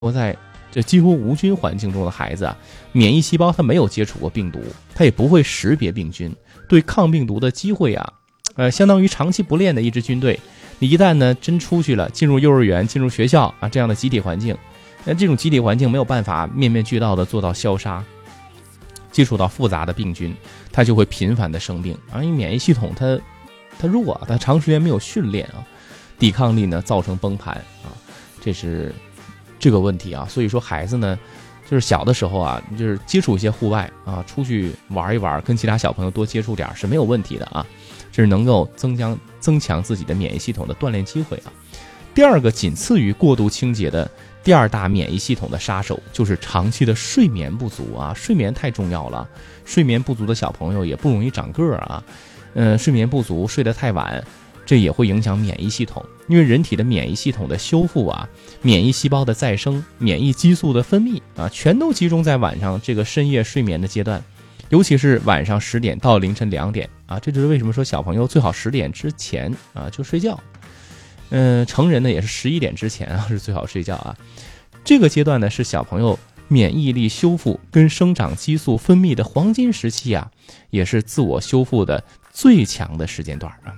活在这几乎无菌环境中的孩子啊，免疫细胞它没有接触过病毒，它也不会识别病菌，对抗病毒的机会啊，相当于长期不练的一支军队。你一旦呢真出去了，进入幼儿园、进入学校啊这样的集体环境，这种集体环境没有办法面面俱到的做到消杀，接触到复杂的病菌，它就会频繁的生病啊。因为免疫系统它弱，它长时间没有训练啊，抵抗力呢造成崩盘啊，这是这个问题啊。所以说孩子呢，就是小的时候啊，就是接触一些户外啊，出去玩一玩，跟其他小朋友多接触点是没有问题的啊，这是能够增强自己的免疫系统的锻炼机会啊。第二个仅次于过度清洁的第二大免疫系统的杀手就是长期的睡眠不足啊，睡眠太重要了，睡眠不足的小朋友也不容易长个儿啊。睡眠不足，睡得太晚，这也会影响免疫系统，因为人体的免疫系统的修复啊，免疫细胞的再生，免疫激素的分泌啊，全都集中在晚上这个深夜睡眠的阶段，尤其是晚上10点到凌晨2点啊，这就是为什么说小朋友最好10点之前啊就睡觉。成人呢也是11点之前啊是最好睡觉啊。这个阶段呢是小朋友免疫力修复跟生长激素分泌的黄金时期啊，也是自我修复的最强的时间段啊。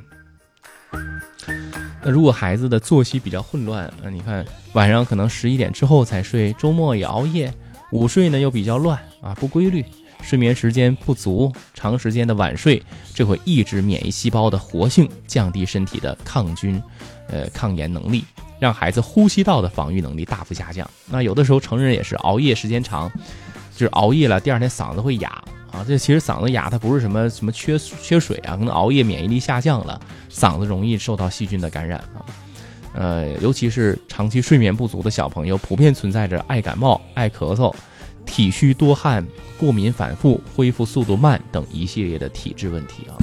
那如果孩子的作息比较混乱啊，你看晚上可能11点之后才睡，周末也熬夜，午睡呢又比较乱啊，不规律，睡眠时间不足，长时间的晚睡，这会抑制免疫细胞的活性，降低身体的抗菌抗炎能力，让孩子呼吸道的防御能力大幅下降。那有的时候成人也是熬夜时间长，就是熬夜了第二天嗓子会哑啊，这其实嗓子哑它不是什么缺水啊，可能熬夜免疫力下降了，嗓子容易受到细菌的感染啊。尤其是长期睡眠不足的小朋友，普遍存在着爱感冒、爱咳嗽、体虚多汗、过敏反复、恢复速度慢等一系列的体质问题啊。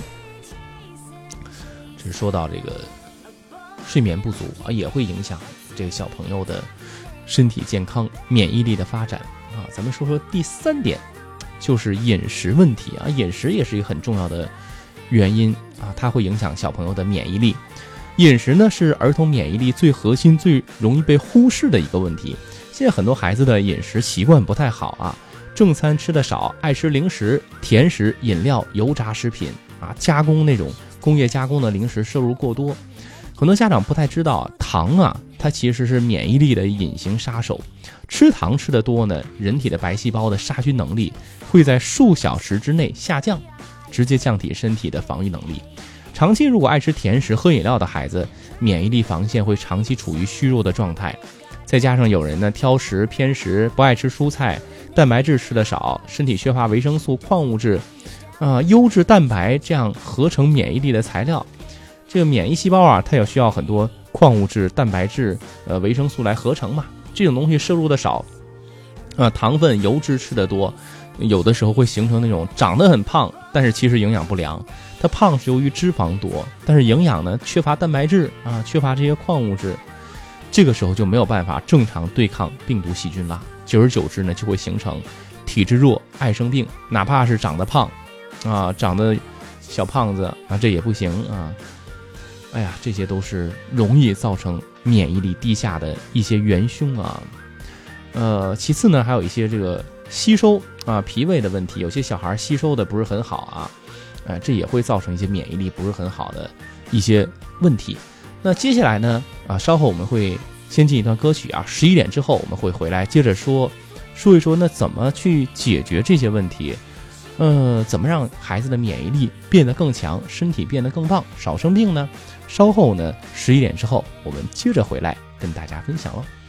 这是说到这个睡眠不足啊，也会影响这个小朋友的身体健康、免疫力的发展啊。咱们说说第3点，就是饮食问题啊。饮食也是一个很重要的原因啊，它会影响小朋友的免疫力。饮食呢是儿童免疫力最核心、最容易被忽视的一个问题。现在很多孩子的饮食习惯不太好啊，正餐吃的少，爱吃零食、甜食、饮料、油炸食品啊，加工那种工业加工的零食摄入过多。很多家长不太知道，糖啊，它其实是免疫力的隐形杀手。吃糖吃得多呢，人体的白细胞的杀菌能力会在数小时之内下降，直接降低身体的防御能力。长期如果爱吃甜食、喝饮料的孩子，免疫力防线会长期处于虚弱的状态。再加上有人呢挑食偏食，不爱吃蔬菜，蛋白质吃得少，身体缺乏维生素、矿物质优质蛋白这样合成免疫力的材料。这个免疫细胞啊，它也需要很多矿物质、蛋白质、维生素来合成嘛。这种东西摄入的少，糖分、油脂吃得多，有的时候会形成那种长得很胖，但是其实营养不良。它胖是由于脂肪多，但是营养呢缺乏蛋白质啊，缺乏这些矿物质，这个时候就没有办法正常对抗病毒细菌了。久而久之呢，就会形成体质弱、爱生病，哪怕是长得胖啊，长得小胖子啊，这也不行啊。哎呀，这些都是容易造成免疫力低下的一些元凶啊。其次呢，还有一些这个吸收啊、脾胃的问题，有些小孩吸收的不是很好啊，这也会造成一些免疫力不是很好的一些问题。那接下来呢，稍后我们会先进一段歌曲啊，11点之后我们会回来接着说一说，那怎么去解决这些问题？怎么让孩子的免疫力变得更强，身体变得更棒，少生病呢？稍后呢，11点之后我们接着回来跟大家分享喽。